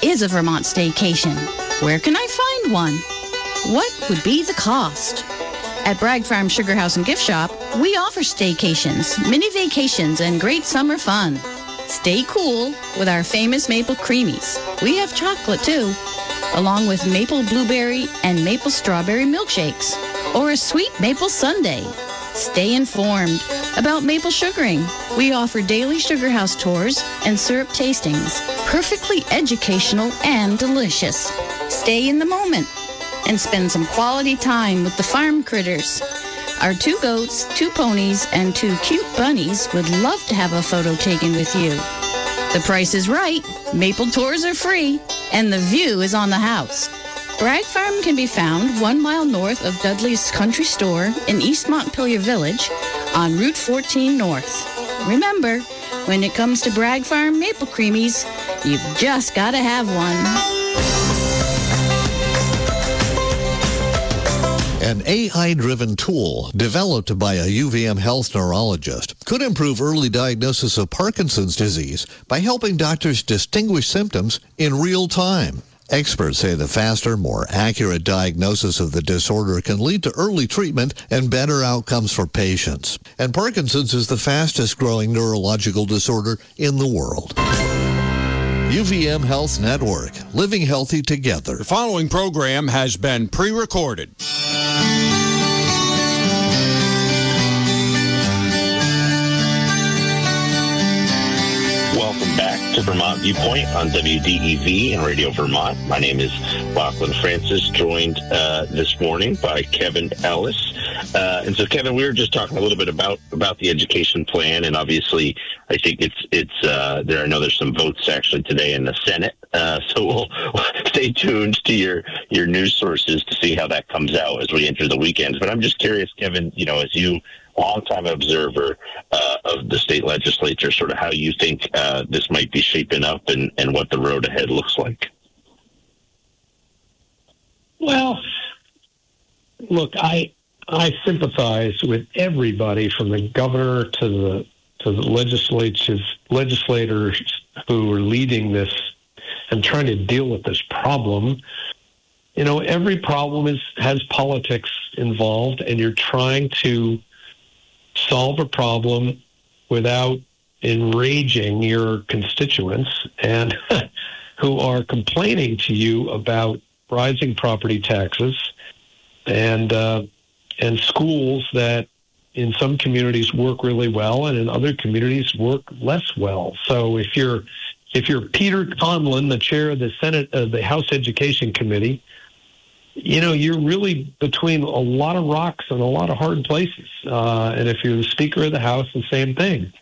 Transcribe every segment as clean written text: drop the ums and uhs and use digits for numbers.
is a Vermont staycation. Where can I find one? What would be the cost? At Bragg Farm Sugar House and Gift Shop, we offer staycations, mini vacations, and great summer fun. Stay cool with our famous maple creamies. We have chocolate too, along with maple blueberry and maple strawberry milkshakes, or a sweet maple sundae. Stay informed about maple sugaring. We offer daily sugar house tours and syrup tastings, perfectly educational and delicious. Stay in the moment and spend some quality time with the farm critters. Our 2 goats, 2 ponies, and 2 cute bunnies would love to have a photo taken with you. The price is right, maple tours are free, and the view is on the house. Bragg Farm can be found 1 mile north of Dudley's Country Store in East Montpelier Village on Route 14 North. Remember, when it comes to Bragg Farm maple creamies, you've just got to have one. An AI-driven tool developed by a UVM health neurologist could improve early diagnosis of Parkinson's disease by helping doctors distinguish symptoms in real time. Experts say the faster, more accurate diagnosis of the disorder can lead to early treatment and better outcomes for patients. And Parkinson's is the fastest growing neurological disorder in the world. UVM Health Network, living healthy together. The following program has been pre-recorded. Welcome back to Vermont Viewpoint on WDEV and Radio Vermont. My name is Lachlan Francis, joined this morning by Kevin Ellis. And so, Kevin, we were just talking a little bit about the education plan, and obviously, I think it's there. I know there's some votes actually today in the Senate, so we'll stay tuned to your news sources to see how that comes out as we enter the weekends. But I'm just curious, Kevin, as you longtime observer of the state legislature, sort of how you think this might be shaping up and what the road ahead looks like. Well, look, I sympathize with everybody from the governor to the legislators who are leading this and trying to deal with this problem. Every problem has politics involved, and you're trying to solve a problem without enraging your constituents and who are complaining to you about rising property taxes and schools that in some communities work really well and in other communities work less well. So if you're Peter Conlon, the chair of the House Education Committee, you're really between a lot of rocks and a lot of hard places. And if you're the Speaker of the House, the same thing.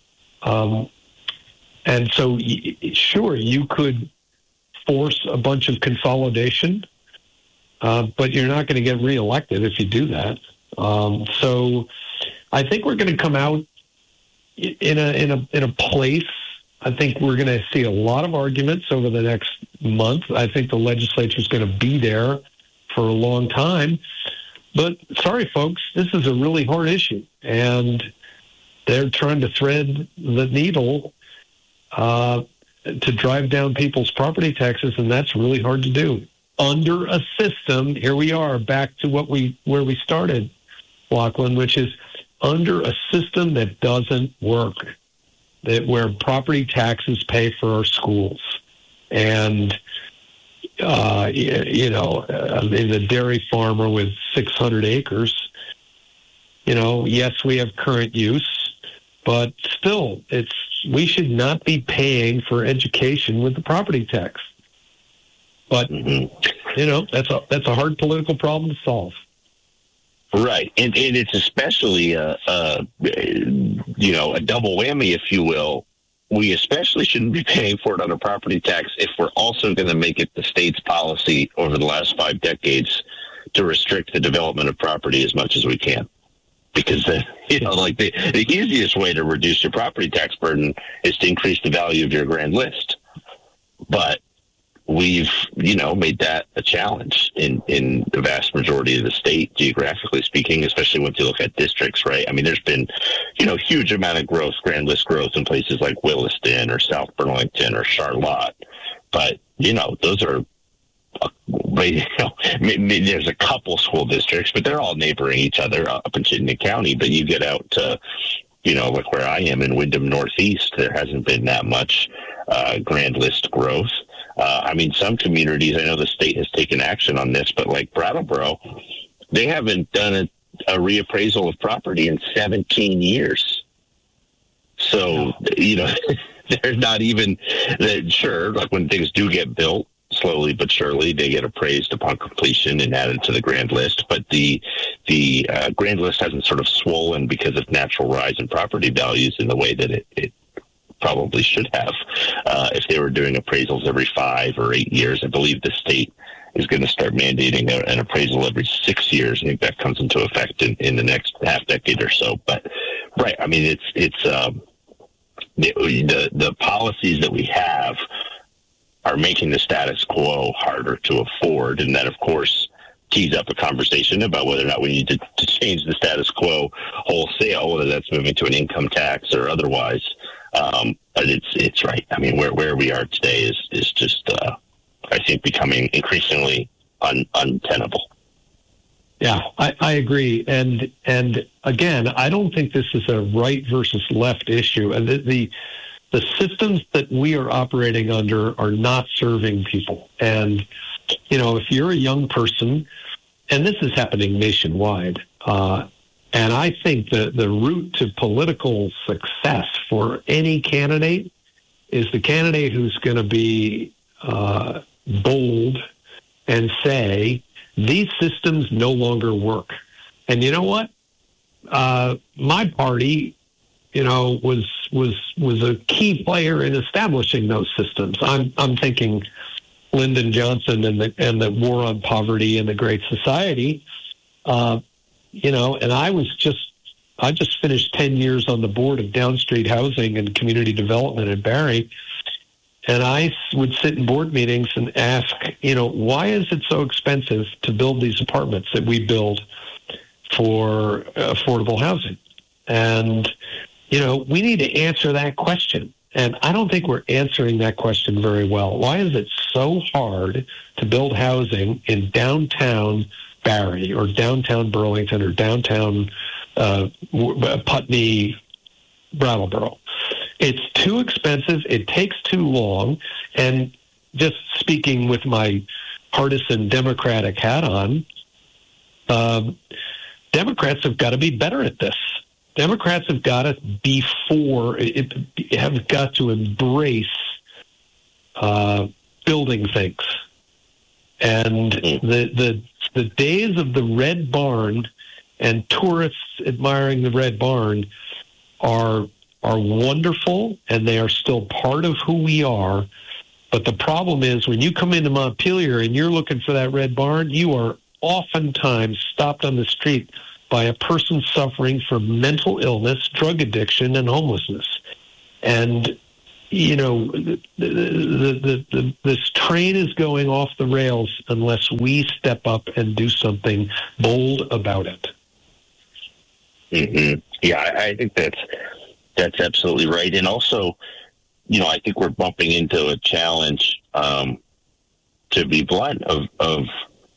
And so, sure, you could force a bunch of consolidation, but you're not going to get reelected if you do that. So I think we're going to come out in a place. I think we're going to see a lot of arguments over the next month. I think the legislature is going to be there for a long time. But sorry, folks, this is a really hard issue, and they're trying to thread the needle to drive down people's property taxes, and that's really hard to do. Under a system, here we are back to where we started, Lachlan, which is under a system that doesn't work, where property taxes pay for our schools. And the dairy farmer with 600 acres, yes, we have current use, but still, we should not be paying for education with the property tax. But, that's a hard political problem to solve. Right. And it's especially a double whammy, if you will. We especially shouldn't be paying for it on a property tax if we're also going to make it the state's policy over the last 5 decades to restrict the development of property as much as we can. Because the easiest way to reduce your property tax burden is to increase the value of your grand list. But we've, made that a challenge in the vast majority of the state, geographically speaking, especially once you look at districts, right? I mean, there's been, huge amount of growth, grand list growth in places like Williston or South Burlington or Charlotte. But, those are, there's a couple school districts, but they're all neighboring each other up in Chittenden County. But you get out to, like where I am in Windham Northeast, there hasn't been that much grand list growth. Some communities, I know the state has taken action on this, but like Brattleboro, they haven't done a reappraisal of property in 17 years. So, they're not even sure, like when things do get built, slowly but surely they get appraised upon completion and added to the grand list. But the grand list hasn't sort of swollen because of natural rise in property values in the way that it probably should have. If they were doing appraisals every 5 or 8 years, I believe the state is going to start mandating an appraisal every 6 years. I think that comes into effect in the next half decade or so. But right, it's the policies that we have are making the status quo harder to afford, and that, of course, tees up a conversation about whether or not we need to change the status quo wholesale, whether that's moving to an income tax or otherwise. But it's right. Where we are today is just, I think, becoming increasingly untenable. Yeah, I agree. And again, I don't think this is a right versus left issue. And the systems that we are operating under are not serving people. And, if you're a young person, and this is happening nationwide, and I think the route to political success for any candidate is the candidate who's going to be bold and say, these systems no longer work. And you know what? My party, was a key player in establishing those systems. I'm thinking Lyndon Johnson and the war on poverty and the Great Society. And I just finished 10 years on the board of Downstreet Housing and Community Development in Barrie. And I would sit in board meetings and ask, why is it so expensive to build these apartments that we build for affordable housing? And, we need to answer that question. And I don't think we're answering that question very well. Why is it so hard to build housing in downtown Barrie or downtown Burlington or downtown Putney, Brattleboro? It's too expensive. It takes too long. And just speaking with my partisan Democratic hat on, Democrats have got to be better at this. Democrats have got to have got to embrace building things. And the days of the Red Barn and tourists admiring the Red Barn are wonderful, and they are still part of who we are. But the problem is when you come into Montpelier and you're looking for that Red Barn, you are oftentimes stopped on the street by a person suffering from mental illness, drug addiction, and homelessness. And, this train is going off the rails unless we step up and do something bold about it. Mm-hmm. Yeah, I think that's absolutely right. And also, I think we're bumping into a challenge, to be blunt, of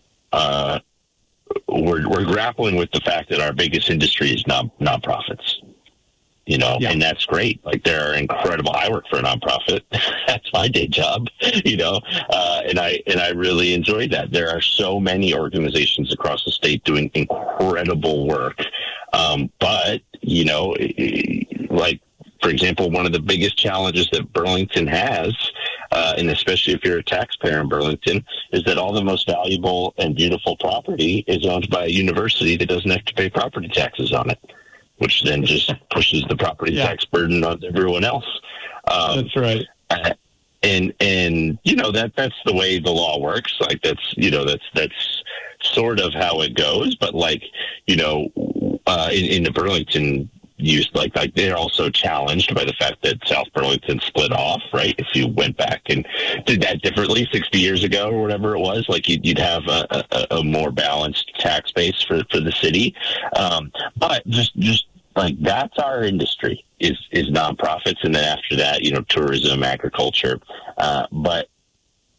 we're grappling with the fact that our biggest industry is nonprofits. And that's great. Like, there are incredible. I work for a nonprofit. That's my day job. And I really enjoy that. There are so many organizations across the state doing incredible work. But like, for example, one of the biggest challenges that Burlington has, and especially if you're a taxpayer in Burlington, is that all the most valuable and beautiful property is owned by a university that doesn't have to pay property taxes on it, which then just pushes the property tax burden on everyone else. That's right. And that's the way the law works. Like, that's sort of how it goes. But in the Burlington use, like they're also challenged by the fact that South Burlington split off, right? If you went back and did that differently 60 years ago or whatever it was, like you'd have a more balanced tax base for the city. But just like, that's our industry is nonprofits. And then after that, tourism, agriculture. But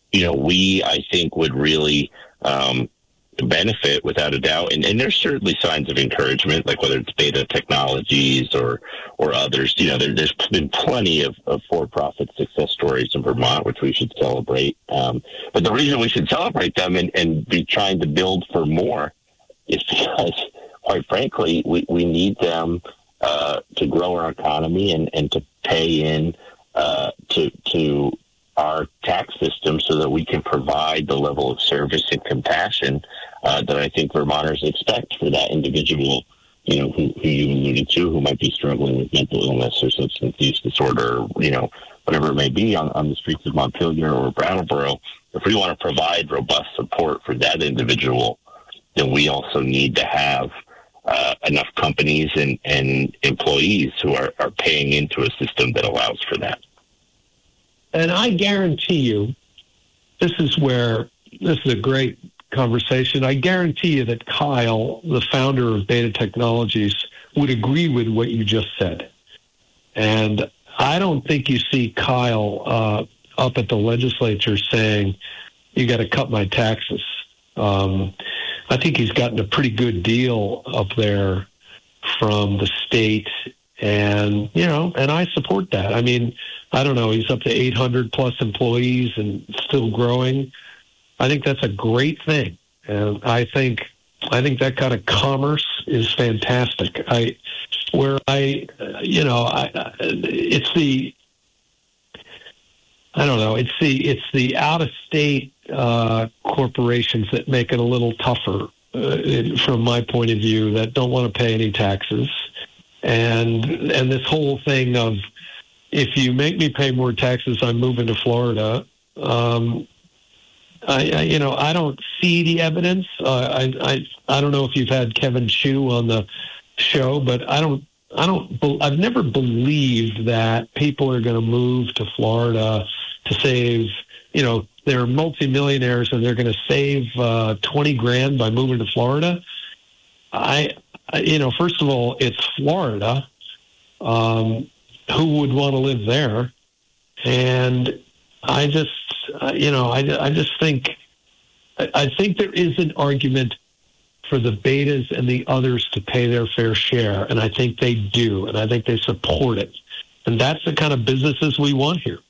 we, I think, would really benefit without a doubt. And there's certainly signs of encouragement, like whether it's Beta Technologies or others. There's been plenty of for-profit success stories in Vermont, which we should celebrate. But the reason we should celebrate them and be trying to build for more is because, quite frankly, we need them to grow our economy and to pay in to our tax system so that we can provide the level of service and compassion that I think Vermonters expect for that individual, who you alluded to, who might be struggling with mental illness or substance use disorder, whatever it may be on the streets of Montpelier or Brattleboro. If we want to provide robust support for that individual, then we also need to have enough companies and employees who are paying into a system that allows for that. And I guarantee you, this is a great conversation. I guarantee you that Kyle, the founder of Beta Technologies, would agree with what you just said. And I don't think you see Kyle up at the legislature saying, you got to cut my taxes. I think he's gotten a pretty good deal up there from the state. And, and I support that. I mean, I don't know, he's up to 800 plus employees and still growing. I think that's a great thing. And I think that kind of commerce is fantastic. It's the out of state corporations that make it a little tougher from my point of view, that don't want to pay any taxes. And this whole thing of, if you make me pay more taxes, I'm moving to Florida. I don't see the evidence. I don't know if you've had Kevin Chu on the show, but I've never believed that people are going to move to Florida to save, they're multimillionaires and they're going to save $20,000 by moving to Florida. First of all, it's Florida. Who would want to live there? And I just think there is an argument for the betas and the others to pay their fair share, and I think they do, and I think they support it. And that's the kind of businesses we want here.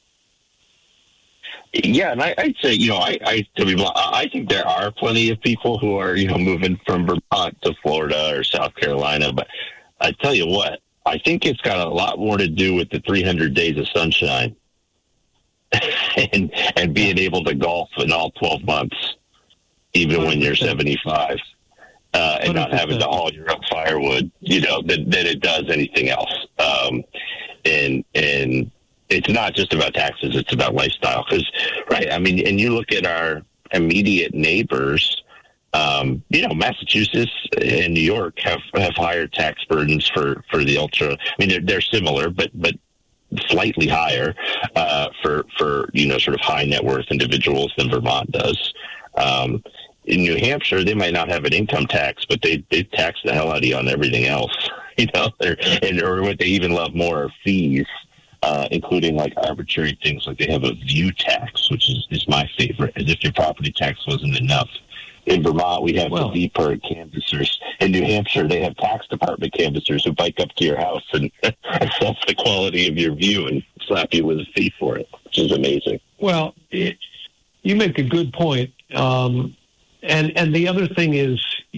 Yeah, and I'd say, I think there are plenty of people who are, moving from Vermont to Florida or South Carolina. But I tell you what, I think it's got a lot more to do with the 300 days of sunshine and being able to golf in all 12 months, even when you're 75, and not having to haul your own firewood, than it does anything else. And it's not just about taxes, it's about lifestyle. Because, right, I mean, and you look at our immediate neighbors, Massachusetts and New York have higher tax burdens for the ultra. I mean, they're similar, but slightly higher for sort of high net worth individuals than Vermont does. In New Hampshire, they might not have an income tax, but they tax the hell out of you on everything else. Or what they even love more are fees. Including like arbitrary things, like they have a view tax, which is my favorite, as if your property tax wasn't enough. In Vermont, we have the VPERG canvassers. In New Hampshire, they have tax department canvassers who bike up to your house and assess the quality of your view and slap you with a fee for it, which is amazing. Well, you make a good point. And the other thing is,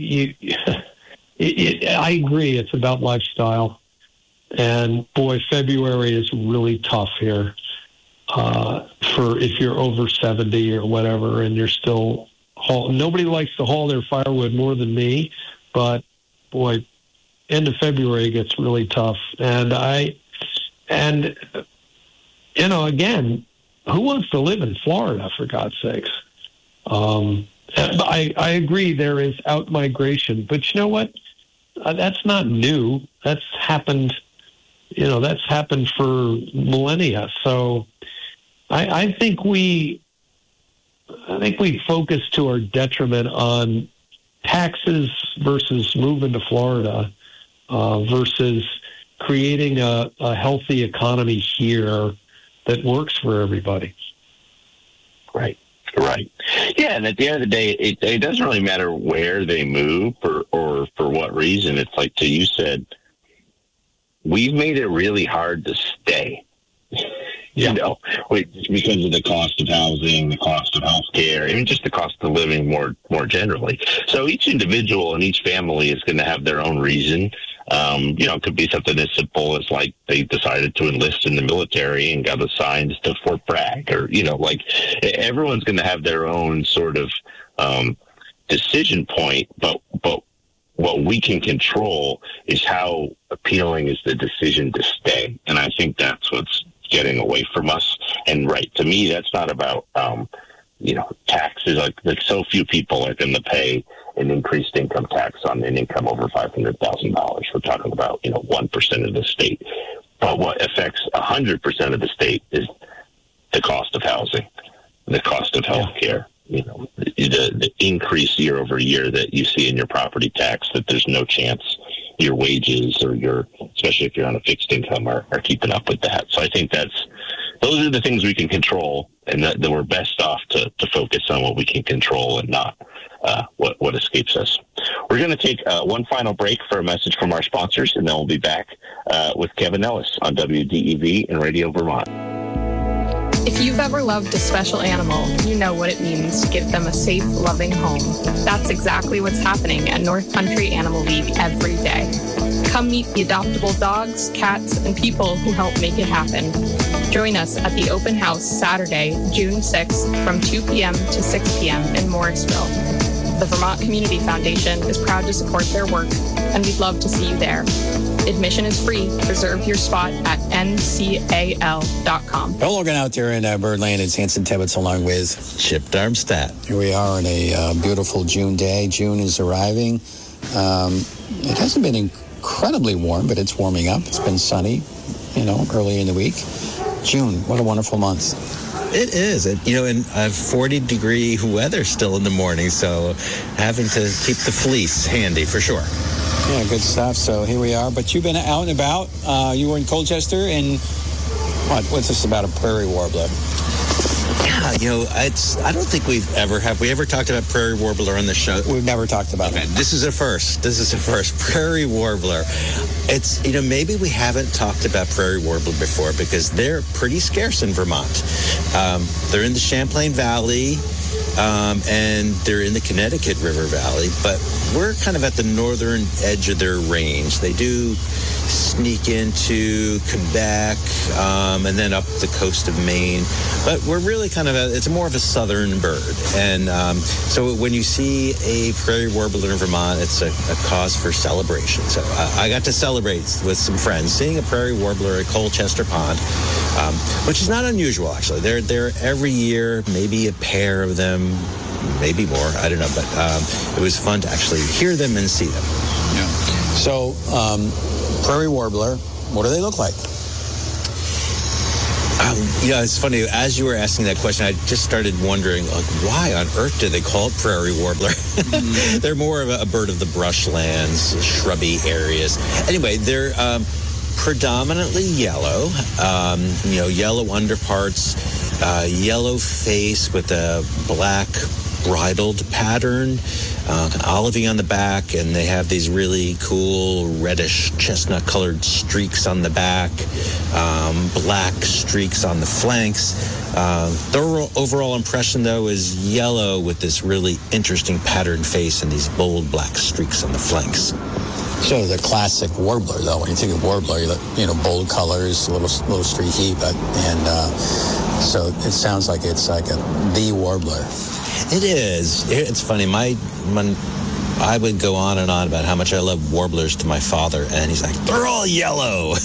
I agree, it's about lifestyle. And boy, February is really tough here for if you're over 70 or whatever, and you're still nobody likes to haul their firewood more than me, but boy, end of February gets really tough. And again, who wants to live in Florida, for God's sakes? I agree there is out-migration, but you know what? That's not new. That's happened. That's happened for millennia. So I think we focus to our detriment on taxes versus moving to Florida versus creating a healthy economy here that works for everybody. Right. Yeah, and at the end of the day, it doesn't really matter where they move or for what reason. It's like you said, we've made it really hard to stay. Yeah. Because of the cost of housing, the cost of health care, and just the cost of living more generally. So each individual and each family is going to have their own reason. It could be something as simple as like they decided to enlist in the military and got assigned to Fort Bragg, or, everyone's going to have their own sort of decision point, but what we can control is how appealing is the decision to stay. And I think that's what's getting away from us. And to me, that's not about, taxes. Like so few people are going to pay an increased income tax on an income over $500,000. We're talking about, 1% of the state. But what affects 100% of the state is the cost of housing, the cost of health care. The increase year over year that you see in your property tax, that there's no chance your wages or especially if you're on a fixed income, are keeping up with that. So I think those are the things we can control, and that we're best off to focus on what we can control and not what escapes us. We're going to take one final break for a message from our sponsors, and then we'll be back with Kevin Ellis on WDEV and Radio Vermont. If you've ever loved a special animal, you know what it means to give them a safe, loving home. That's exactly what's happening at North Country Animal League every day. Come meet the adoptable dogs, cats, and people who help make it happen. Join us at the open house Saturday, June 6th from 2 p.m. to 6 p.m. in Morrisville. The Vermont Community Foundation is proud to support their work, and we'd love to see you there. Admission is free. Reserve your spot at ncal.com. Hello again out there in Birdland. It's Hanson Tebbets along with Chip Darmstadt. Here we are on a beautiful June day. June is arriving. It hasn't been incredibly warm, but it's warming up. It's been sunny, early in the week. June, what a wonderful month. It is. And 40-degree weather still in the morning, so having to keep the fleece handy for sure. Yeah, good stuff. So here we are. But you've been out and about. You were in Colchester, and what's this about, a prairie warbler? Yeah, I don't think have we ever talked about prairie warbler on the show? We've never talked about it. This is a first. Prairie warbler. It's, maybe we haven't talked about prairie warbler before because they're pretty scarce in Vermont. They're in the Champlain Valley, and they're in the Connecticut River Valley, but we're kind of at the northern edge of their range. They do sneak into Quebec, and then up the coast of Maine, but we're really kind of it's more of a southern bird. And so when you see a prairie warbler in Vermont, it's a cause for celebration. So I got to celebrate with some friends seeing a prairie warbler at Colchester Pond, which is not unusual, actually. They're every year, maybe a pair of them, maybe more, I don't know, but it was fun to actually hear them and see them. Yeah. So prairie warbler, what do they look like? It's funny. As you were asking that question, I just started wondering, why on earth do they call it prairie warbler? Mm-hmm. They're more of a bird of the brushlands, shrubby areas. Anyway, they're predominantly yellow, yellow underparts, yellow face with a black bridled pattern, olivey on the back, and they have these really cool reddish chestnut-colored streaks on the back, black streaks on the flanks. Their overall impression, though, is yellow with this really interesting patterned face and these bold black streaks on the flanks. So the classic warbler, though, when you think of warbler, bold colors, a little streaky, so it sounds like it's like the warbler. It is. It's funny. I would go on and on about how much I love warblers to my father, and he's like, they're all yellow.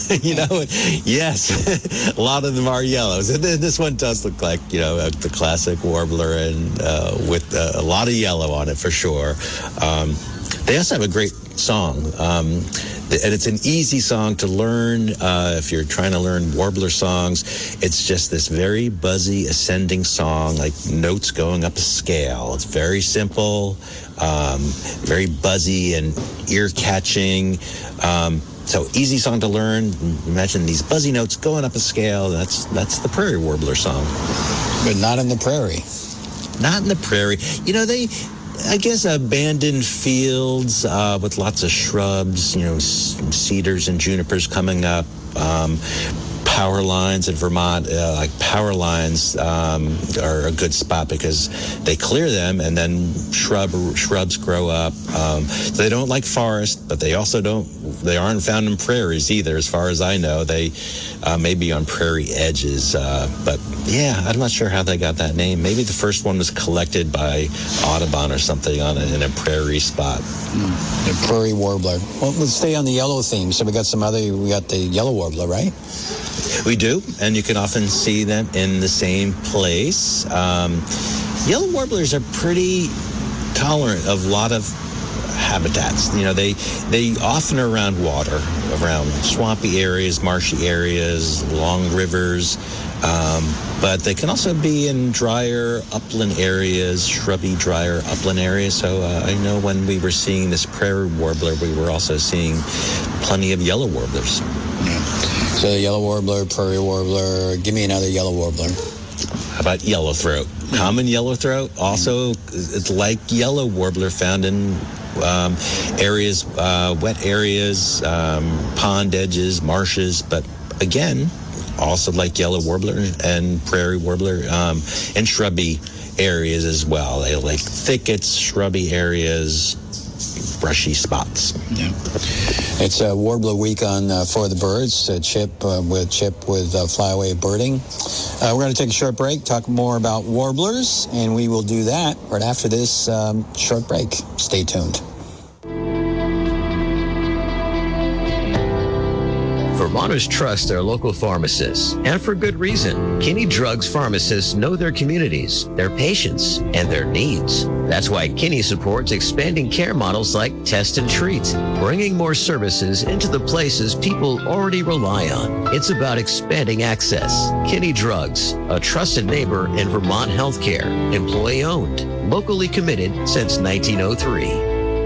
Yes, a lot of them are yellow. So this one does look like, the classic warbler, and with a lot of yellow on it for sure. They also have a great song, and it's an easy song to learn if you're trying to learn warbler songs. It's just this very buzzy ascending song, like notes going up a scale. It's very simple, very buzzy and ear-catching. So easy song to learn. Imagine these buzzy notes going up a scale. That's the prairie warbler song. But not in the prairie. Not in the prairie. You know, I guess abandoned fields with lots of shrubs, you know, cedars and junipers coming up. Power lines in Vermont, like power lines are a good spot because they clear them and then shrubs grow up. So they don't like forest, but they aren't found in prairies either, as far as I know. They may be on prairie edges. But yeah, I'm not sure how they got that name. Maybe the first one was collected by Audubon or something in a prairie spot. The prairie warbler. Well, let's stay on the yellow theme. So we got the yellow warbler, right? We do, and you can often see them in the same place. Yellow warblers are pretty tolerant of a lot of habitats. You know, they often are around water, around swampy areas, marshy areas, long rivers, but they can also be in drier upland areas, shrubby, drier upland areas. So I know when we were seeing this prairie warbler, we were also seeing plenty of yellow warblers. Yeah. So yellow warbler, prairie warbler. Give me another yellow warbler. How about yellowthroat? Common yellowthroat, also it's like yellow warbler, found in areas, wet areas, pond edges, marshes, but again, also like yellow warbler and prairie warbler, and shrubby areas as well. They like thickets, shrubby areas, brushy spots. Yeah. It's a Warbler Week on For the Birds. Chip with Flyaway Birding. We're going to take a short break, talk more about warblers, and we will do that right after this short break. Stay tuned. Vermonters trust their local pharmacists, and for good reason. Kinney Drugs pharmacists know their communities, their patients, and their needs. That's why Kinney supports expanding care models like Test and Treat, bringing more services into the places people already rely on. It's about expanding access. Kinney Drugs, a trusted neighbor in Vermont healthcare, employee-owned, locally committed since 1903.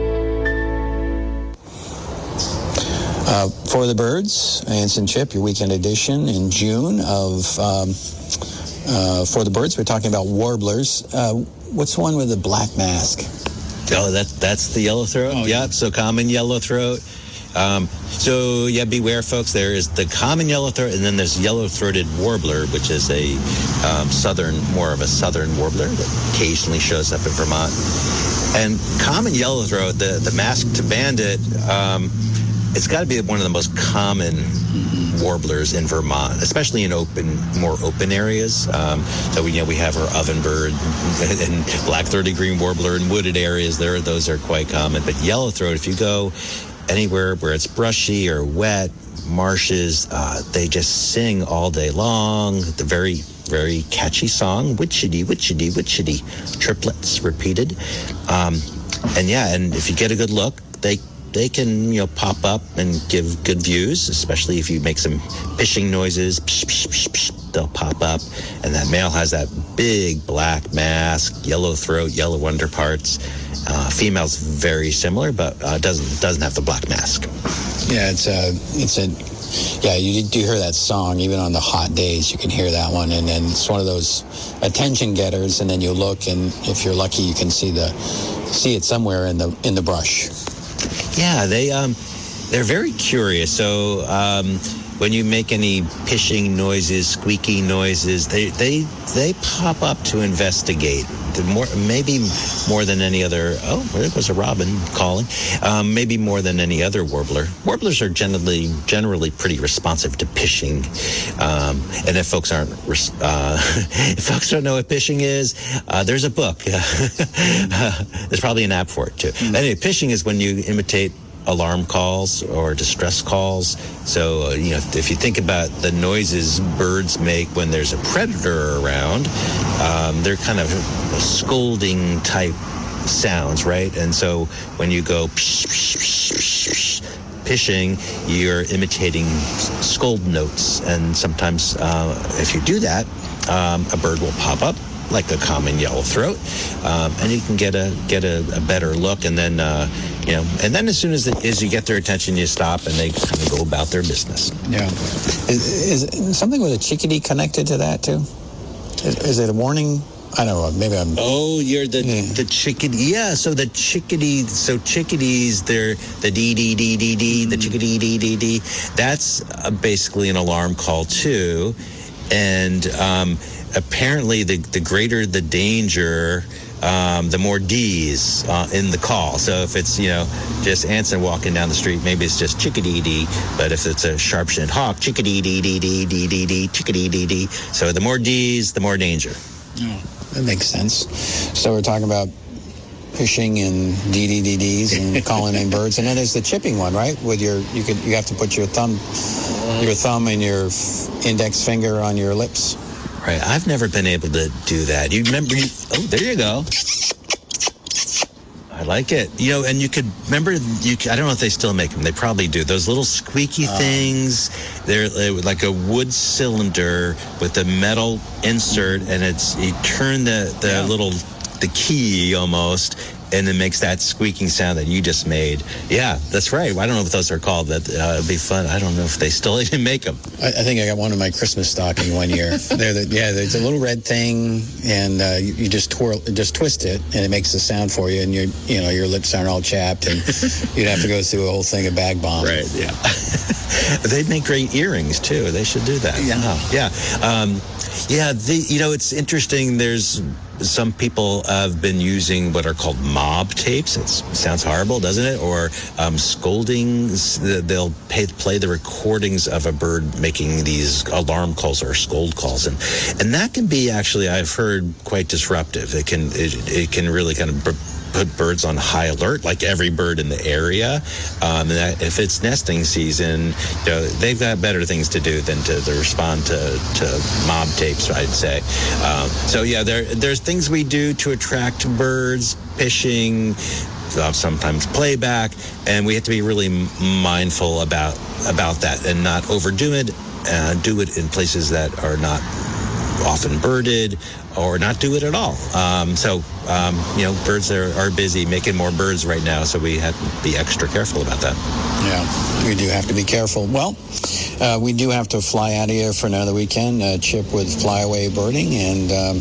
For the Birds, Anson Chip, your weekend edition in June of For the Birds. We're talking about warblers. What's the one with the black mask? Oh, that's the yellowthroat? Oh, yeah, so common yellowthroat. So, yeah, beware, folks. There is the common yellowthroat, and then there's yellow-throated warbler, which is a more of a southern warbler that occasionally shows up in Vermont. And common yellowthroat, the masked bandit, it's got to be one of the most common warblers in Vermont, especially in more open areas. So we have our ovenbird and black-throated green warbler in wooded areas. Those are quite common. But yellowthroat, if you go anywhere where it's brushy or wet, marshes, they just sing all day long. The very, very catchy song, witchity, witchity, witchity, triplets repeated. And if you get a good look, they can, pop up and give good views, especially if you make some pishing noises. Psh, psh, psh, psh, they'll pop up. And that male has that big black mask, yellow throat, yellow underparts. Female's very similar, but doesn't have the black mask. Yeah, you do hear that song even on the hot days. You can hear that one, and then it's one of those attention getters. And then you look, and if you're lucky, you can see it somewhere in the brush. Yeah, they're very curious. So when you make any pishing noises, squeaky noises, they pop up to investigate. Maybe more than any other. Oh, there was a robin calling. Maybe more than any other warbler. Warblers are generally pretty responsive to pishing. And if folks don't know what pishing is, there's a book. There's probably an app for it too. Anyway, pishing is when you imitate alarm calls or distress calls. So, if you think about the noises birds make when there's a predator around, they're kind of scolding type sounds, right? And so when you go psh, psh, psh, psh, psh, pishing, you're imitating scold notes. And sometimes if you do that, a bird will pop up like a common yellowthroat, and you can get a better look. And then and then as soon as you get their attention, you stop, and they kind of go about their business. Yeah, is something with a chickadee connected to that too? Is it a warning I don't know. Maybe I'm. Oh, you're the chickadee. Yeah. So the chickadee. So chickadees. They're the dee, the chickadee dee. That's basically an alarm call too, and apparently the greater the danger, the more D's in the call. So if it's, just Anson walking down the street, maybe it's just chickadee-dee. But if it's a sharp-shinned hawk, chickadee-dee-dee-dee-dee-dee, chickadee-dee-dee. So the more D's, the more danger. Oh, that makes sense. So we're talking about fishing and dee-dee-dee-dees and calling in birds. And then there's the chipping one, right? With you have to put your thumb and your index finger on your lips. Right. I've never been able to do that. You remember? Oh, there you go. I like it. And you could remember. I don't know if they still make them. They probably do. Those little squeaky things. They're like a wood cylinder with a metal insert, and you turn the key almost, and it makes that squeaking sound that you just made. Yeah, that's right. I don't know if those are called. That it'd be fun. I don't know if they still even make them. I think I got one in my Christmas stocking one year. There's a little red thing, and you just twist it, and it makes a sound for you, and your lips aren't all chapped, and you'd have to go through a whole thing of bag bomb. Right. Yeah. They'd make great earrings too. They should do that. Yeah. Yeah. It's interesting. There's some people have been using what are called mob tapes. It sounds horrible, doesn't it? Or scoldings. They'll play the recordings of a bird making these alarm calls or scold calls, and that can be actually, I've heard, quite disruptive. It can really kind of put birds on high alert, like every bird in the area. And if it's nesting season, they've got better things to do than to respond to mob tapes, I'd say. There's things we do to attract birds, fishing, sometimes playback, and we have to be really mindful about that and not overdo it. Do it in places that are not often birded, or not do it at all. Birds are busy making more birds right now, so we have to be extra careful about that. Yeah, we do have to be careful. Well, we do have to fly out of here for another weekend, Chip, with flyaway birding, and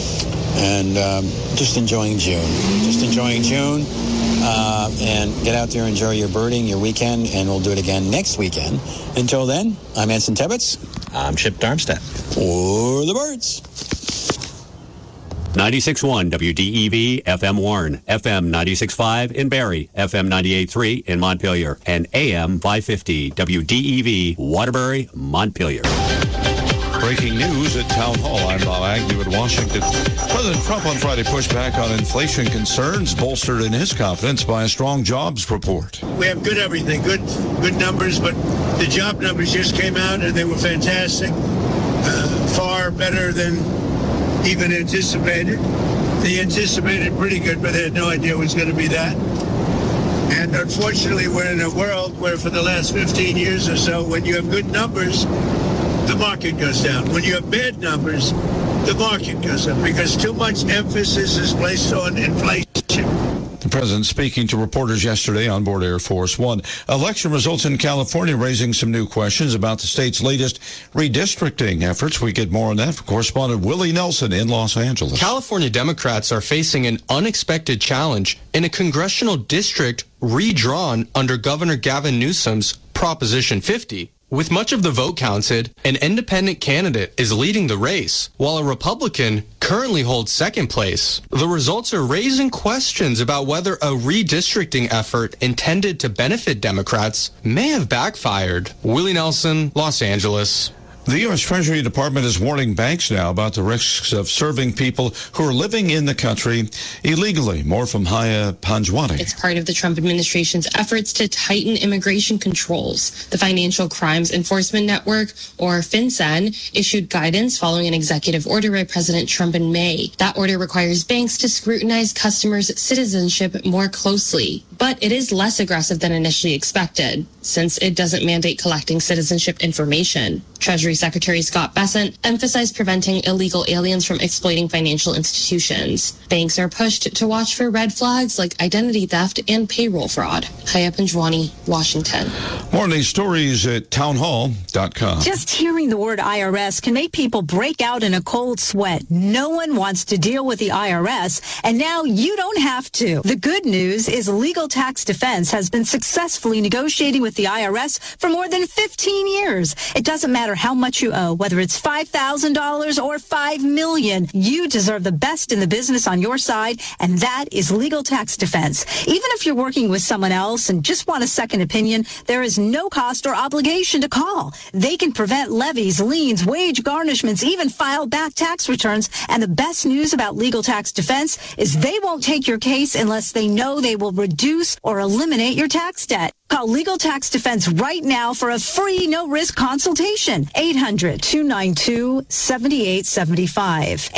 just enjoying June. And get out there, enjoy your birding, your weekend, and we'll do it again next weekend. Until then, I'm Anson Tebbetts. I'm Chip Darmstadt. For the birds. 96.1 WDEV FM Warren, FM 96.5 in Barrie, FM 98.3 in Montpelier, and AM 550 WDEV Waterbury, Montpelier. Breaking news at Town Hall. I'm Bob Agnew in Washington. President Trump on Friday pushed back on inflation concerns, bolstered in his confidence by a strong jobs report. We have good everything, good numbers, but the job numbers just came out and they were fantastic, far better than even anticipated. They anticipated pretty good, but they had no idea it was going to be that. And unfortunately, we're in a world where for the last 15 years or so, when you have good numbers, the market goes down. When you have bad numbers, the market goes up because too much emphasis is placed on inflation. The president speaking to reporters yesterday on board Air Force One. Election results in California raising some new questions about the state's latest redistricting efforts. We get more on that from correspondent Willie Nelson in Los Angeles. California Democrats are facing an unexpected challenge in a congressional district redrawn under Governor Gavin Newsom's Proposition 50. With much of the vote counted, an independent candidate is leading the race, while a Republican currently holds second place. The results are raising questions about whether a redistricting effort intended to benefit Democrats may have backfired. Willie Nelson, Los Angeles. The U.S. Treasury Department is warning banks now about the risks of serving people who are living in the country illegally. More from Haya Panjwani. It's part of the Trump administration's efforts to tighten immigration controls. The Financial Crimes Enforcement Network, or FinCEN, issued guidance following an executive order by President Trump in May. That order requires banks to scrutinize customers' citizenship more closely. but it is less aggressive than initially expected, since it doesn't mandate collecting citizenship information. Treasury Secretary Scott Bessent emphasized preventing illegal aliens from exploiting financial institutions. Banks are pushed to watch for red flags like identity theft and payroll fraud. Haya Panjwani, Washington. More on these stories at townhall.com. Just hearing the word IRS can make people break out in a cold sweat. No one wants to deal with the IRS, and now you don't have to. The good news is Legal Tax Defense has been successfully negotiating with the IRS for more than 15 years. It doesn't matter how much you owe, whether it's $5,000 or $5 million. You deserve the best in the business on your side, and that is Legal Tax Defense. Even if you're working with someone else and just want a second opinion, there is no cost or obligation to call. They can prevent levies, liens, wage garnishments, even file back tax returns. And the best news about Legal Tax Defense is they won't take your case unless they know they will reduce or eliminate your tax debt. Call Legal Tax Defense right now for a free, no-risk consultation. 800-292-7875.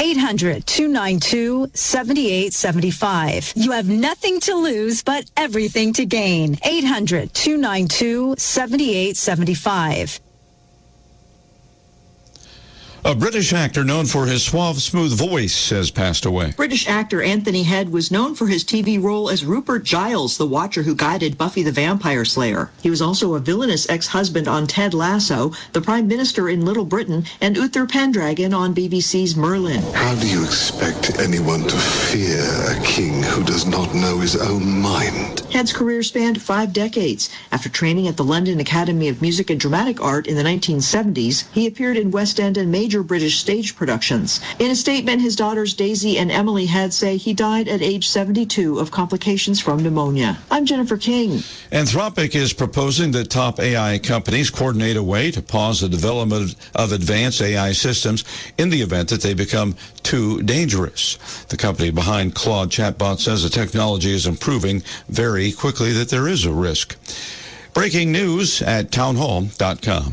800-292-7875. You have nothing to lose, but everything to gain. 800-292-7875. A British actor known for his suave, smooth voice has passed away. British actor Anthony Head was known for his TV role as Rupert Giles, the Watcher who guided Buffy the Vampire Slayer. He was also a villainous ex-husband on Ted Lasso, the Prime Minister in Little Britain, and Uther Pendragon on BBC's Merlin. How do you expect anyone to fear a king who does not know his own mind? Head's career spanned 5 decades. After training at the London Academy of Music and Dramatic Art in the 1970s, he appeared in West End and major British stage productions. In a statement, his daughters Daisy and Emily Head say he died at age 72 of complications from pneumonia. I'm Jennifer King. Anthropic is proposing that top AI companies coordinate a way to pause the development of advanced AI systems in the event that they become too dangerous. The company behind Claude chatbot says the technology is improving very quickly, that there is a risk. Breaking news at townhall.com.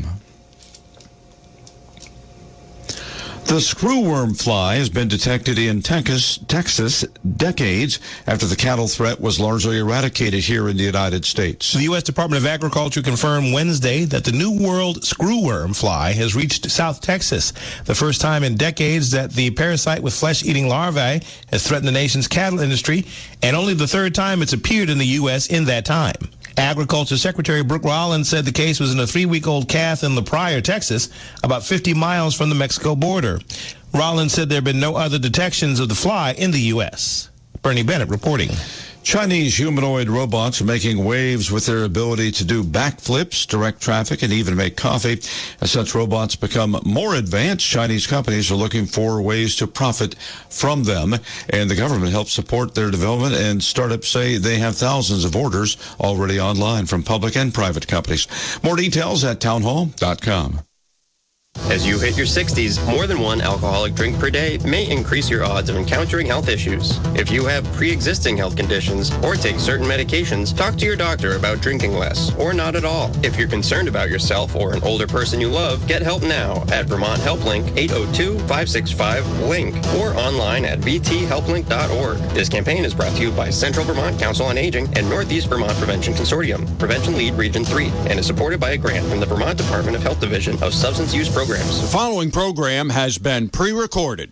The screwworm fly has been detected in Texas decades after the cattle threat was largely eradicated here in the United States. The U.S. Department of Agriculture confirmed Wednesday that the New World screwworm fly has reached South Texas, the first time in decades that the parasite with flesh-eating larvae has threatened the nation's cattle industry, and only the third time it's appeared in the U.S. in that time. Agriculture Secretary Brooke Rollins said the case was in a 3-week-old calf in La Pryor, Texas, about 50 miles from the Mexico border. Rollins said there have been no other detections of the fly in the U.S. Bernie Bennett reporting. Chinese humanoid robots are making waves with their ability to do backflips, direct traffic, and even make coffee. As such robots become more advanced, Chinese companies are looking for ways to profit from them, and the government helps support their development, and startups say they have thousands of orders already online from public and private companies. More details at townhall.com. As you hit your 60s, more than one alcoholic drink per day may increase your odds of encountering health issues. If you have pre-existing health conditions or take certain medications, talk to your doctor about drinking less or not at all. If you're concerned about yourself or an older person you love, get help now at Vermont HelpLink 802-565-LINK or online at vthelplink.org. This campaign is brought to you by Central Vermont Council on Aging and Northeast Vermont Prevention Consortium, Prevention Lead Region 3, and is supported by a grant from the Vermont Department of Health Division of Substance Use Programs. The following program has been pre-recorded.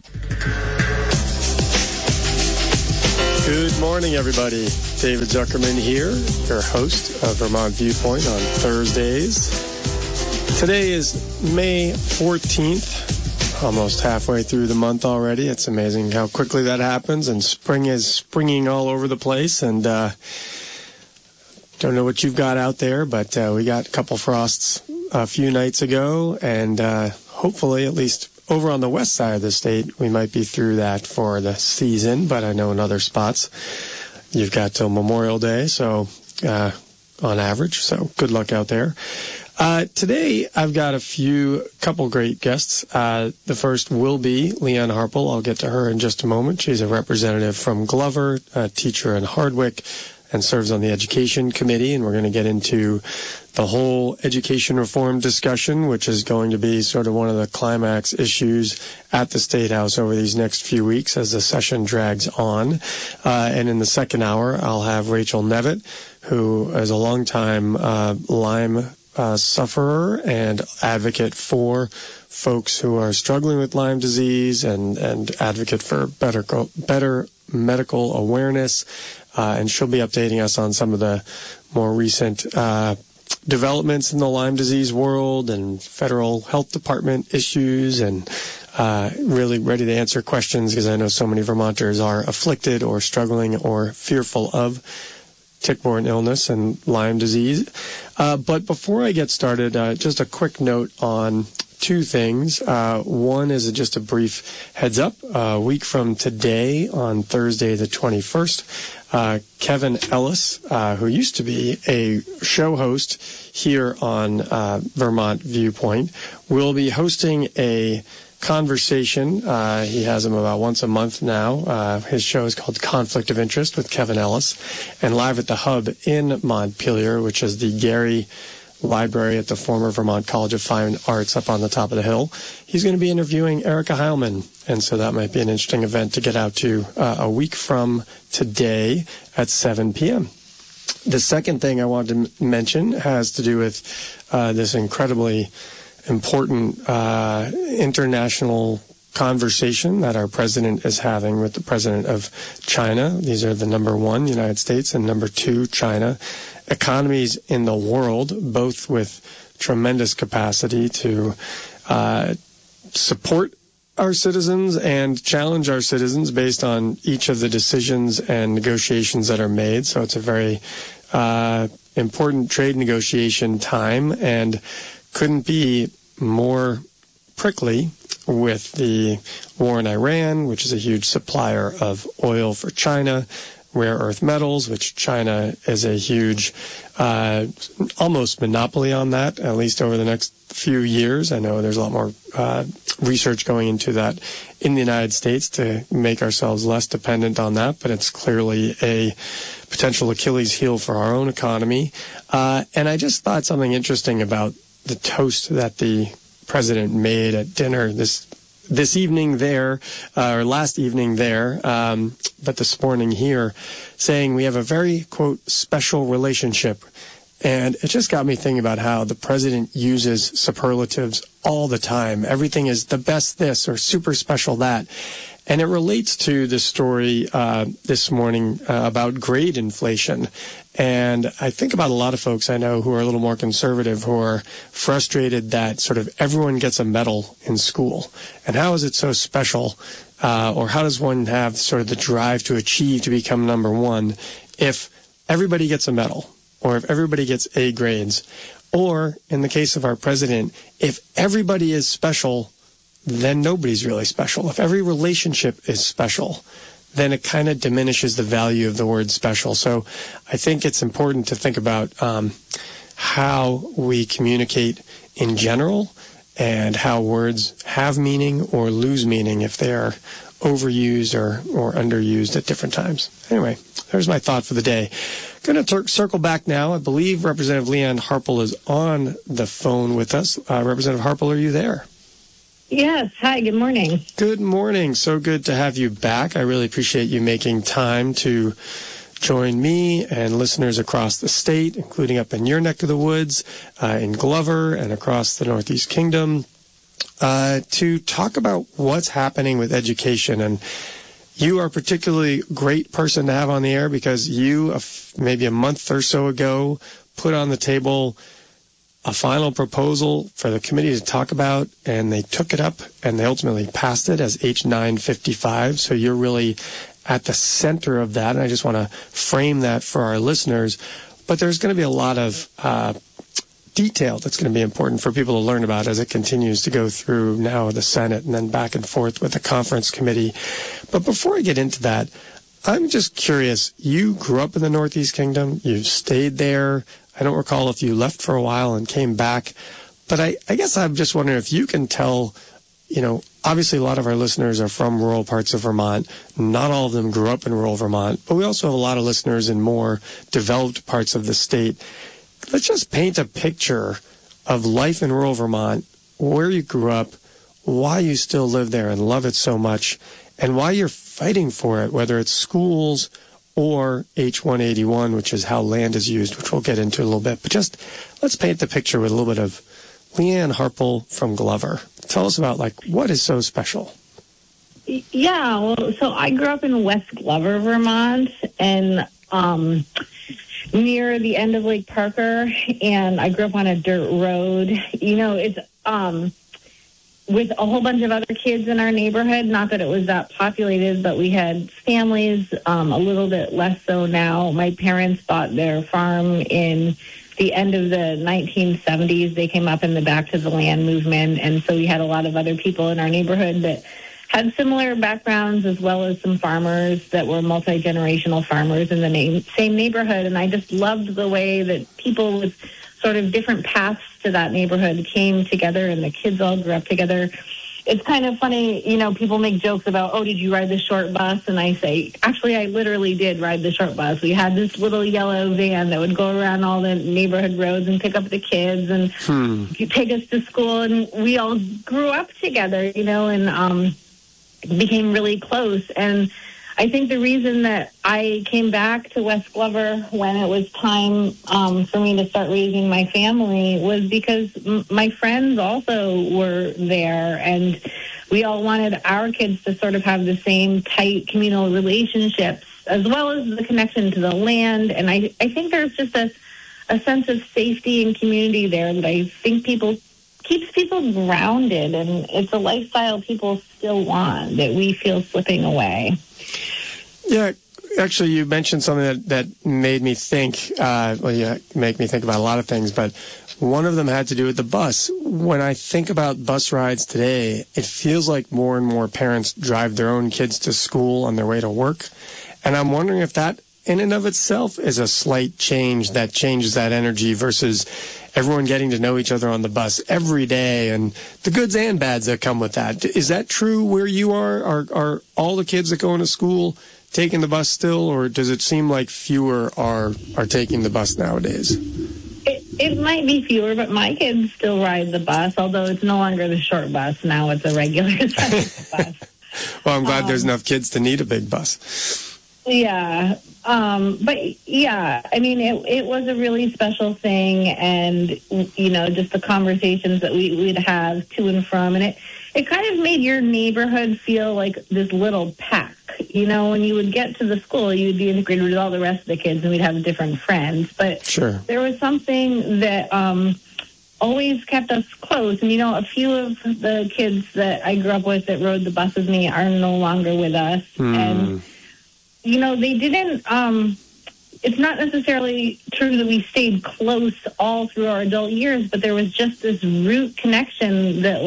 Good morning, everybody. David Zuckerman here, your host of Vermont Viewpoint on Thursdays. Today is May 14th, almost halfway through the month already. It's amazing how quickly that happens, and spring is springing all over the place, and don't know what you've got out there, but we got a couple frosts a few nights ago, and hopefully, at least over on the west side of the state, we might be through that for the season, but I know in other spots you've got till Memorial Day, so on average, so good luck out there. Today, I've got a couple great guests. The first will be Leanne Harpel. I'll get to her in just a moment. She's a representative from Glover, a teacher in Hardwick, and serves on the Education Committee, and we're going to get into the whole education reform discussion, which is going to be sort of one of the climax issues at the State House over these next few weeks as the session drags on. And in the second hour, I'll have Rachel Nevitt, who is a longtime Lyme sufferer and advocate for folks who are struggling with Lyme disease and advocate for better medical awareness. And she'll be updating us on some of the more recent developments in the Lyme disease world and federal health department issues, and really ready to answer questions because I know so many Vermonters are afflicted or struggling or fearful of tick-borne illness and Lyme disease. But before I get started, just a quick note on two things. One is just a brief heads up. A week from today, on Thursday the 21st, Kevin Ellis, who used to be a show host here on Vermont Viewpoint, will be hosting a conversation. He has them about once a month now. His show is called Conflict of Interest with Kevin Ellis, and live at the Hub in Montpelier, which is the Gary Library at the former Vermont College of Fine Arts up on the top of the hill. He's going to be interviewing Erica Heilman, and so that might be an interesting event to get out to a week from today at 7 p.m. The second thing I wanted to mention has to do with this incredibly important international conversation that our president is having with the president of China. These are the number one, United States, and number two, China, economies in the world, both with tremendous capacity to support our citizens and challenge our citizens based on each of the decisions and negotiations that are made. So it's a very important trade negotiation time, and couldn't be more prickly with the war in Iran, which is a huge supplier of oil for China, rare earth metals, which China is a huge almost monopoly on that, at least over the next few years. I know there's a lot more research going into that in the United States to make ourselves less dependent on that, but it's clearly a potential Achilles heel for our own economy. And I just thought something interesting about the toast that the president made at dinner this evening there, or last evening there, but this morning here, saying we have a very, quote, special relationship. And it just got me thinking about how the president uses superlatives all the time. Everything is the best this or super special that. And it relates to the story this morning about grade inflation. And I think about a lot of folks I know who are a little more conservative, who are frustrated that sort of everyone gets a medal in school. And how is it so special? Or how does one have sort of the drive to achieve to become number one if everybody gets a medal, or if everybody gets A grades? Or, in the case of our president, if everybody is special, then nobody's really special. If every relationship is special, then it kind of diminishes the value of the word special. So I think it's important to think about how we communicate in general and how words have meaning or lose meaning if they are overused or underused at different times. Anyway, there's my thought for the day. Going to circle back now. I believe Representative Leanne Harpel is on the phone with us. Representative Harpel, are you there? Yes. Hi, good morning. Good morning. So good to have you back. I really appreciate you making time to join me and listeners across the state, including up in your neck of the woods, in Glover and across the Northeast Kingdom, to talk about what's happening with education. And you are a particularly great person to have on the air because you, maybe a month or so ago, put on the table a final proposal for the committee to talk about, and they took it up and they ultimately passed it as H955. So you're really at the center of that, and I just want to frame that for our listeners. But there's going to be a lot of detail that's going to be important for people to learn about as it continues to go through now the Senate and then back and forth with the conference committee. But before I get into that, I'm just curious. You grew up in the Northeast Kingdom. You've stayed there. I don't recall if you left for a while and came back. But I guess I'm just wondering if you can tell, obviously a lot of our listeners are from rural parts of Vermont. Not all of them grew up in rural Vermont, but we also have a lot of listeners in more developed parts of the state. Let's just paint a picture of life in rural Vermont, where you grew up, why you still live there and love it so much, and why you're fighting for it, whether it's schools or H-181, which is how land is used, which we'll get into a little bit. But just let's paint the picture with a little bit of Leanne Harple from Glover. Tell us about, what is so special? Yeah, well, so I grew up in West Glover, Vermont, and near the end of Lake Parker, and I grew up on a dirt road. It's with a whole bunch of other kids in our neighborhood. Not that it was that populated, but we had families, a little bit less so now. My parents bought their farm in the end of the 1970s. They came up in the Back to the Land movement, and so we had a lot of other people in our neighborhood that had similar backgrounds, as well as some farmers that were multi-generational farmers in the same neighborhood. And I just loved the way that people with sort of different paths to that neighborhood came together, and the kids all grew up together. It's kind of funny, people make jokes about, oh, did you ride the short bus? And I say, actually, I literally did ride the short bus. We had this little yellow van that would go around all the neighborhood roads and pick up the kids and take us to school. And we all grew up together, and became really close. And I think the reason that I came back to West Glover when it was time for me to start raising my family was because my friends also were there, and we all wanted our kids to sort of have the same tight communal relationships, as well as the connection to the land. And I think there's just a sense of safety and community there that I think keeps people grounded, and it's a lifestyle people still want that we feel slipping away. Yeah, actually, you mentioned something that made me think. You make me think about a lot of things, but one of them had to do with the bus. When I think about bus rides today, it feels like more and more parents drive their own kids to school on their way to work, and I'm wondering if that in and of itself is a slight change that changes that energy versus everyone getting to know each other on the bus every day and the goods and bads that come with that. Is that true where you are? Are all the kids that go into school taking the bus still, or does it seem like fewer are taking the bus nowadays? It might be fewer, but my kids still ride the bus, although it's no longer the short bus. Now it's a regular size bus. Well, I'm glad there's enough kids to need a big bus. Yeah. But yeah, I mean, it was a really special thing, and, just the conversations that we'd have to and from, and it kind of made your neighborhood feel like this little pack. When you would get to the school, you would be integrated with all the rest of the kids, and we'd have different friends. But sure, there was something that always kept us close. And, a few of the kids that I grew up with that rode the bus with me are no longer with us. And they didn't, it's not necessarily true that we stayed close all through our adult years, but there was just this root connection that,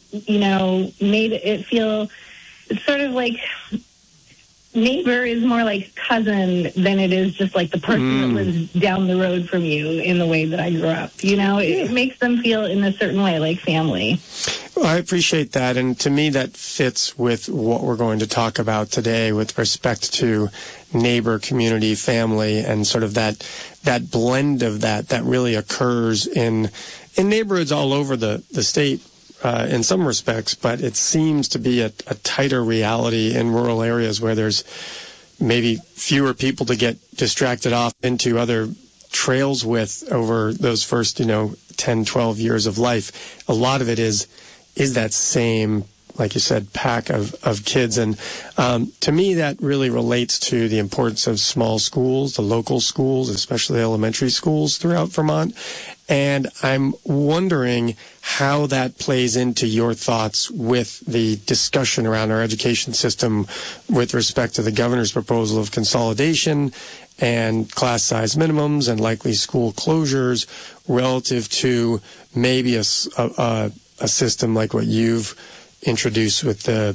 made it feel, it's sort of like neighbor is more like cousin than it is just like the person that lives down the road from you in the way that I grew up. It makes them feel in a certain way like family. Well, I appreciate that, and to me that fits with what we're going to talk about today with respect to neighbor, community, family, and sort of that blend of that really occurs in neighborhoods all over the state in some respects, but it seems to be a tighter reality in rural areas where there's maybe fewer people to get distracted off into other trails with over those first 10, 12 years of life. A lot of it is that same, like you said, pack of kids. And to me, that really relates to the importance of small schools, the local schools, especially elementary schools throughout Vermont. And I'm wondering how that plays into your thoughts with the discussion around our education system with respect to the governor's proposal of consolidation and class size minimums and likely school closures relative to maybe a system like what you've introduced with the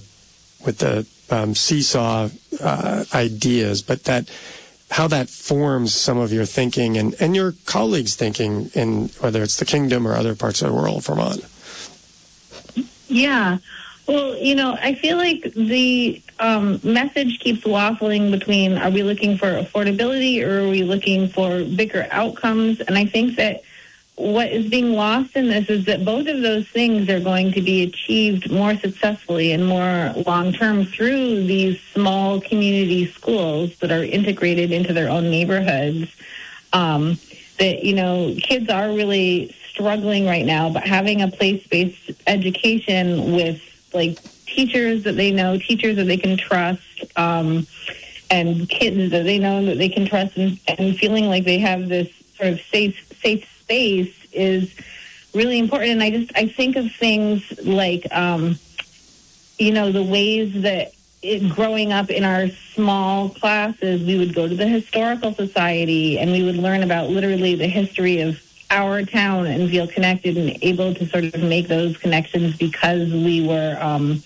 seesaw ideas, but how that forms some of your thinking and your colleagues' thinking in whether it's the Kingdom or other parts of rural Vermont. Yeah. Well, I feel like the message keeps waffling between, are we looking for affordability or are we looking for bigger outcomes? And I think that what is being lost in this is that both of those things are going to be achieved more successfully and more long-term through these small community schools that are integrated into their own neighborhoods. Kids are really struggling right now, but having a place-based education with, teachers that they know, teachers that they can trust, and kids that they know that they can trust, and feeling like they have this sort of safe space is really important. And I think of things like, the ways that growing up in our small classes, we would go to the Historical Society and we would learn about literally the history of our town and feel connected and able to sort of make those connections because we were,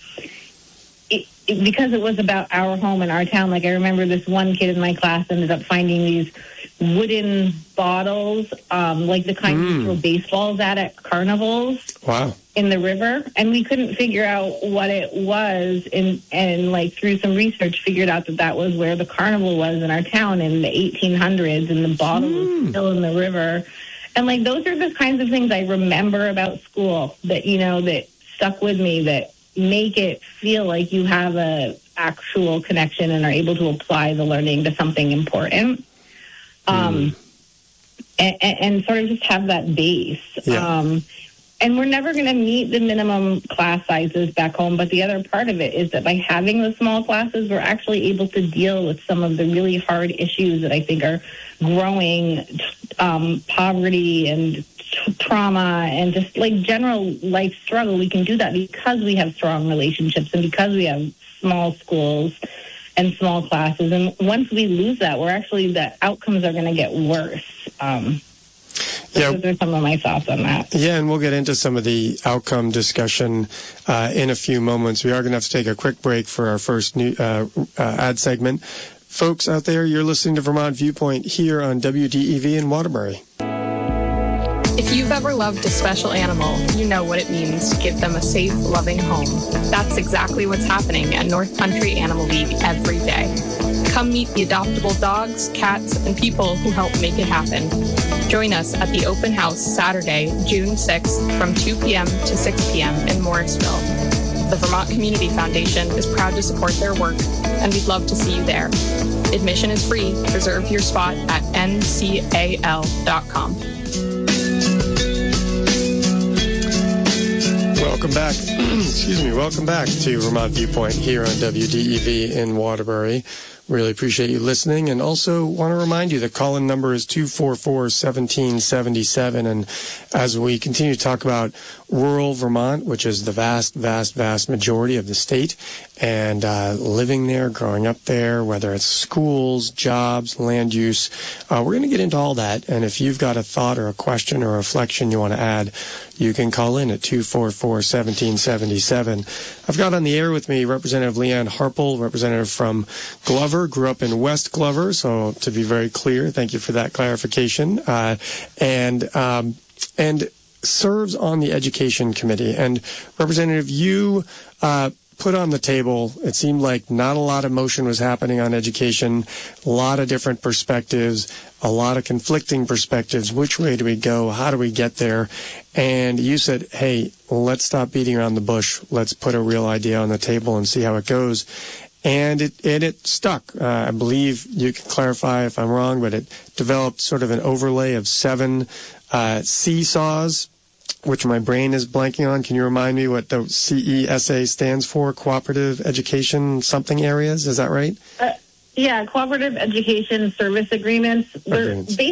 because it was about our home and our town. I remember this one kid in my class ended up finding these wooden bottles, the kind you throw baseballs at carnivals. Wow. In the river, and we couldn't figure out what it was, and through some research figured out that was where the carnival was in our town in the 1800s, and the bottle was still in the river. And those are the kinds of things I remember about school that that stuck with me, that make it feel like you have a actual connection and are able to apply the learning to something important. And sort of just have that base. Yeah. And we're never going to meet the minimum class sizes back home. But the other part of it is that by having the small classes, we're actually able to deal with some of the really hard issues that I think are growing, poverty and trauma and just general life struggle. We can do that because we have strong relationships and because we have small schools and small classes. And once we lose that, the outcomes are going to get worse. Those are some of my thoughts on that. Yeah, and we'll get into some of the outcome discussion in a few moments. We are going to have to take a quick break for our first new ad segment. Folks out there, you're listening to Vermont Viewpoint here on WDEV in Waterbury. If you've ever loved a special animal, you know what it means to give them a safe, loving home. That's exactly what's happening at North Country Animal League every day. Come meet the adoptable dogs, cats, and people who help make it happen. Join us at the open house Saturday, June 6th from 2 p.m. to 6 p.m. in Morrisville. The Vermont Community Foundation is proud to support their work, and we'd love to see you there. Admission is free. Reserve your spot at ncal.com. Welcome back. Excuse me. Welcome back to Vermont Viewpoint here on WDEV in Waterbury. Really appreciate you listening, and also want to remind you the call-in number is 244-1777. And as we continue to talk about rural Vermont, which is the vast, vast, vast majority of the state, and living there, growing up there, whether it's schools, jobs, land use, we're going to get into all that. And if you've got a thought or a question or a reflection you want to add, you can call in at 244-1777. I've got on the air with me Representative Leanne Harpel, representative from Glover, grew up in West Glover, so to be very clear, thank you for that clarification, and serves on the Education Committee. And Representative, you put on the table, it seemed like not a lot of motion was happening on education, a lot of different perspectives, a lot of conflicting perspectives. Which way do we go? How do we get there? And you said, hey, let's stop beating around the bush. Let's put a real idea on the table and see how it goes. And it stuck. I believe you can clarify if I'm wrong, but it developed sort of an overlay of 7 seesaws, which my brain is blanking on. Can you remind me what the CESA stands for? Cooperative Education something areas, is that right? Yeah, Cooperative Education Service Agreements.